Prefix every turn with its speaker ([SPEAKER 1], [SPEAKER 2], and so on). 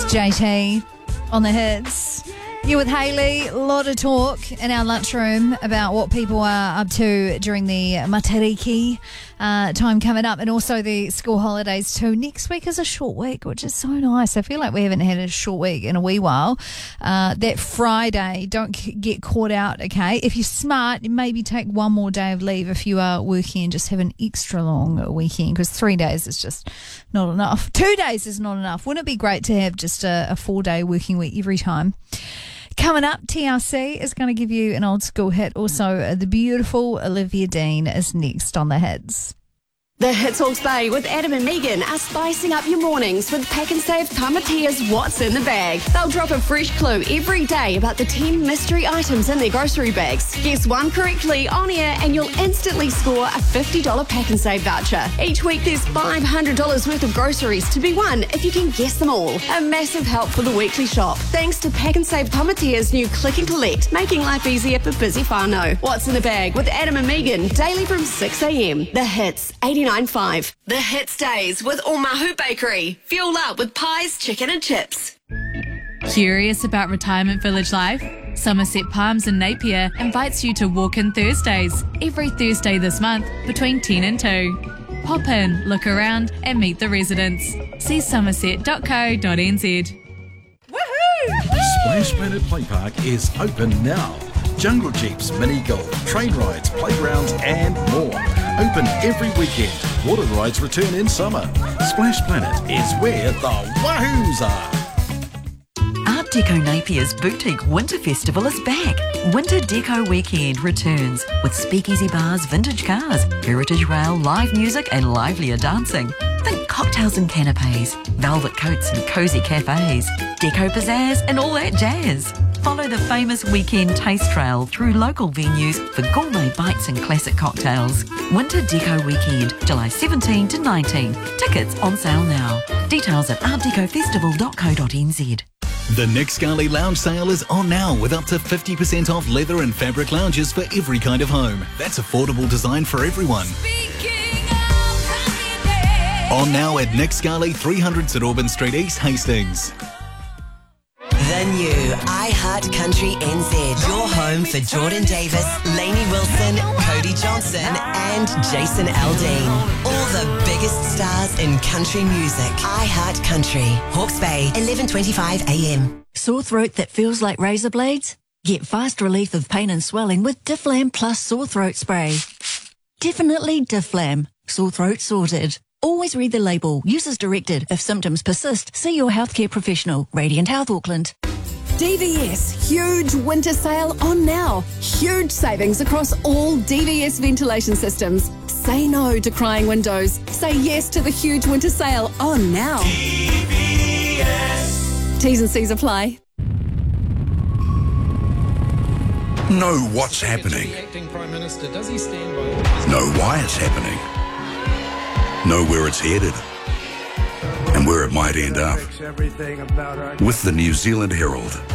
[SPEAKER 1] JT on the hits. You with Hayley, a lot of talk in our lunchroom about what people are up to during the Matariki time coming up, and also the school holidays too. Next week is a short week, which is so nice. I feel like we haven't had a short week in a wee while. That Friday, don't get caught out, okay? If you're smart, maybe take one more day of leave if you are working and just have an extra long weekend, because 3 days is just not enough. 2 days is not enough. Wouldn't it be great to have just a 4-day working week every time? Coming up, TRC is going to give you an old school hit. Also, the beautiful Olivia Dean is next on the hits.
[SPEAKER 2] The Hits Hawke's Bay with Adam and Megan are spicing up your mornings with Pack and Save Tamatia's What's in the Bag. They'll drop a fresh clue every day about the 10 mystery items in their grocery bags. Guess one correctly on air and you'll instantly score a $50 Pack and Save voucher. Each week there's $500 worth of groceries to be won if you can guess them all. A massive help for the weekly shop. Thanks to Pack and Save Tamatia's new Click and Collect, making life easier for busy whānau. What's in the Bag with Adam and Megan, daily from 6 a.m. The Hits 89.5. The Hits Days with Omahu Bakery. Fuel up with pies, chicken and chips.
[SPEAKER 3] Curious about retirement village life? Somerset Palms in Napier invites you to Walk-In Thursdays every Thursday this month between 10 and 2. Pop in, look around and meet the residents. See somerset.co.nz.
[SPEAKER 4] Splash Planet Play Park is open now. Jungle Jeeps, mini golf, train rides, playgrounds and more. Open every weekend. Water rides return in summer. Splash Planet is where the wahoos are.
[SPEAKER 5] Art Deco Napier's Boutique Winter Festival is back. Winter Deco Weekend returns with speakeasy bars, vintage cars, heritage rail, live music and livelier dancing. Think cocktails and canapes, velvet coats and cosy cafes, deco pizzazz and all that jazz. Follow the famous weekend taste trail through local venues for gourmet bites and classic cocktails. Winter Deco Weekend, July 17 to 19. Tickets on sale now. Details at artdecofestival.co.nz.
[SPEAKER 6] The Nick Scarley Lounge sale is on now with up to 50% off leather and fabric lounges for every kind of home. That's affordable design for everyone. On now at Nick Scarley, 300 St Auburn Street East, Hastings.
[SPEAKER 7] The new iHeart Country NZ. Your home for Jordan Davis, Lainey Wilson, Cody Johnson and Jason Aldean. All the biggest stars in country music. iHeart Country. Hawke's Bay, 11:25 a.m.
[SPEAKER 8] Sore throat that feels like razor blades? Get fast relief of pain and swelling with Difflam Plus Sore Throat Spray. Definitely Difflam. Sore throat sorted. Always read the label. Use as directed. If symptoms persist, see your healthcare professional. Radiant Health Auckland.
[SPEAKER 2] DVS, huge winter sale on now. Huge savings across all DVS ventilation systems. Say no to crying windows. Say yes to the huge winter sale on now. DVS. T's and C's apply.
[SPEAKER 9] Know what's happening. Know why it's happening. Know where it's headed and where it might end up. With the New Zealand Herald.